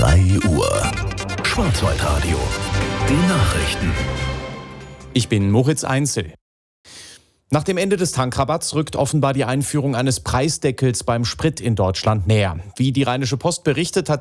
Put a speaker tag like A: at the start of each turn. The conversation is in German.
A: 3 Uhr. Schwarzwaldradio. Die Nachrichten.
B: Ich bin Moritz Einzel. Nach dem Ende des Tankrabatts rückt offenbar die Einführung eines Preisdeckels beim Sprit in Deutschland näher. Wie die Rheinische Post berichtet, hat